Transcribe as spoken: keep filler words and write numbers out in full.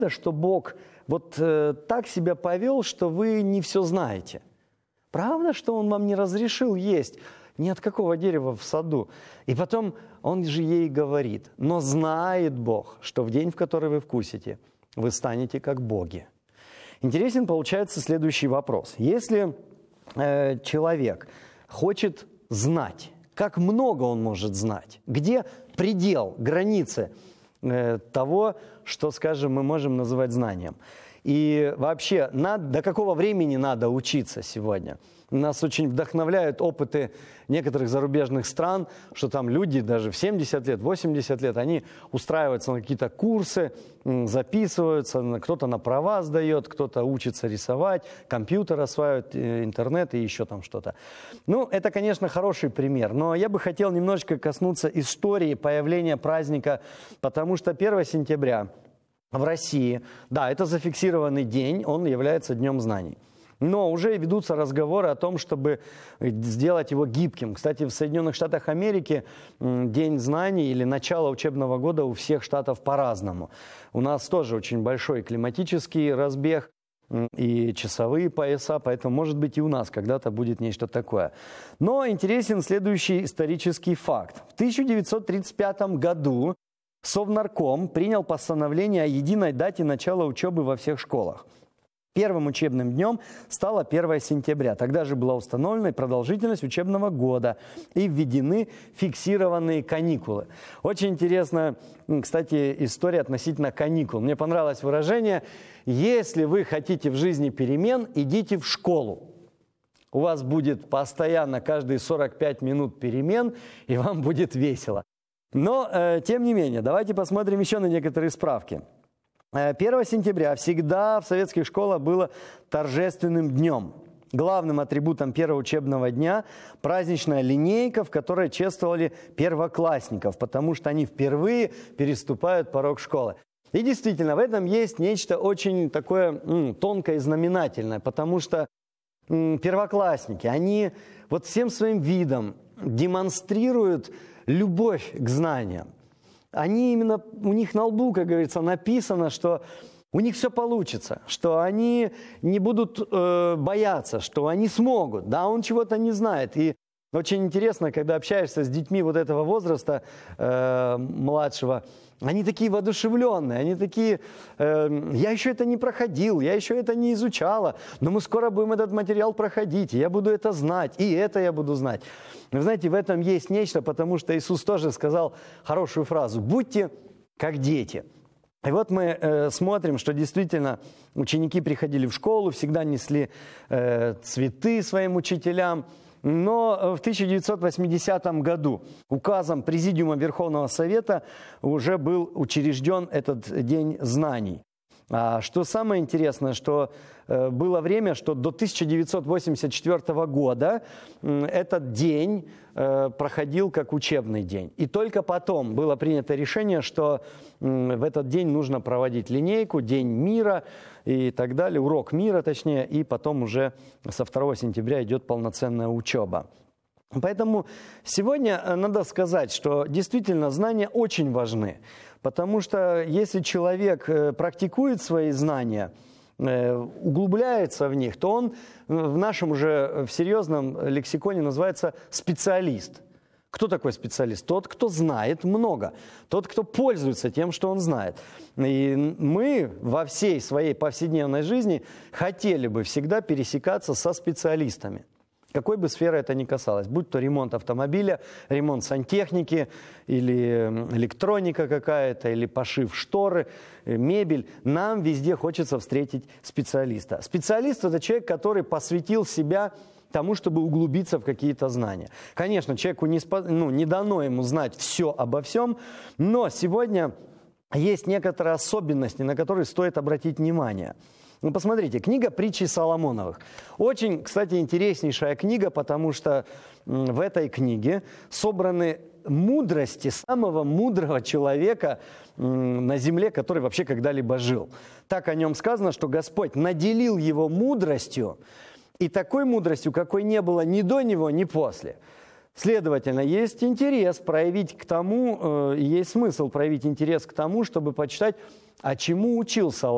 что Бог вот э, так себя повел, что вы не все знаете? Правда, что Он вам не разрешил есть ни от какого дерева в саду? И потом Он же ей говорит: но знает Бог, что в день, в который вы вкусите, вы станете как боги. Интересен получается следующий вопрос. Если э, человек хочет знать, как много он может знать, где предел, границы э, того, что, скажем, мы можем называть знанием. И вообще, надо, до какого времени надо учиться сегодня? Нас очень вдохновляют опыты некоторых зарубежных стран, что там люди даже в семьдесят лет, восемьдесят лет, они устраиваются на какие-то курсы, записываются, кто-то на права сдает, кто-то учится рисовать, компьютер осваивает, интернет и еще там что-то. Ну, это, конечно, хороший пример, но я бы хотел немножечко коснуться истории появления праздника, потому что первого сентября в России, да, это зафиксированный день, он является Днем знаний. Но уже ведутся разговоры о том, чтобы сделать его гибким. Кстати, в Соединенных Штатах Америки День знаний или начало учебного года у всех штатов по-разному. У нас тоже очень большой климатический разбег и часовые пояса, поэтому, может быть, и у нас когда-то будет нечто такое. Но интересен следующий исторический факт. В тысяча девятьсот тридцать пятом году Совнарком принял постановление о единой дате начала учебы во всех школах. Первым учебным днем стало первое сентября. Тогда же была установлена продолжительность учебного года и введены фиксированные каникулы. Очень интересная, кстати, история относительно каникул. Мне понравилось выражение: если вы хотите в жизни перемен, идите в школу. У вас будет постоянно каждые сорок пять минут перемен, и вам будет весело. Но, э, тем не менее, давайте посмотрим еще на некоторые справки. первого сентября всегда в советских школах было торжественным днем. Главным атрибутом первого учебного дня праздничная линейка, в которой чествовали первоклассников, потому что они впервые переступают порог школы. И действительно, в этом есть нечто очень такое м, тонкое и знаменательное, потому что м, первоклассники, они вот всем своим видом демонстрируют любовь к знаниям. Они именно, у них на лбу, как говорится, написано, что у них все получится, что они не будут э, бояться, что они смогут. Да, он чего-то не знает. И очень интересно, когда общаешься с детьми вот этого возраста э, младшего, они такие воодушевленные, они такие, э, я еще это не проходил, я еще это не изучала, но мы скоро будем этот материал проходить, и я буду это знать, и это я буду знать. Вы знаете, в этом есть нечто, потому что Иисус тоже сказал хорошую фразу: «Будьте как дети». И вот мы э, смотрим, что действительно ученики приходили в школу, всегда несли э, цветы своим учителям. Но в тысяча девятьсот восьмидесятом году указом Президиума Верховного Совета уже был учрежден этот День знаний. А что самое интересное, что э, было время, что до тысяча девятьсот восемьдесят четвёртого года э, этот день э, проходил как учебный день. И только потом было принято решение, что э, в этот день нужно проводить линейку, День мира и так далее, урок мира точнее, и потом уже со второго сентября идет полноценная учеба. Поэтому сегодня надо сказать, что действительно знания очень важны, потому что если человек практикует свои знания, углубляется в них, то он в нашем уже в серьезном лексиконе называется специалист. Кто такой специалист? Тот, кто знает много, тот, кто пользуется тем, что он знает. И мы во всей своей повседневной жизни хотели бы всегда пересекаться со специалистами. Какой бы сферы это ни касалось, будь то ремонт автомобиля, ремонт сантехники, или электроника какая-то, или пошив шторы, мебель, нам везде хочется встретить специалиста. Специалист – это человек, который посвятил себя тому, чтобы углубиться в какие-то знания. Конечно, человеку не, спо... ну, не дано ему знать все обо всем, но сегодня есть некоторые особенности, на которые стоит обратить внимание. Ну, посмотрите, книга «Притчи Соломоновых». Очень, кстати, интереснейшая книга, потому что в этой книге собраны мудрости самого мудрого человека на земле, который вообще когда-либо жил. Так о нем сказано, что Господь наделил его мудростью, и такой мудростью, какой не было ни до него, ни после. Следовательно, есть интерес проявить к тому, э, есть смысл проявить интерес к тому, чтобы почитать, а чему учил Соломон.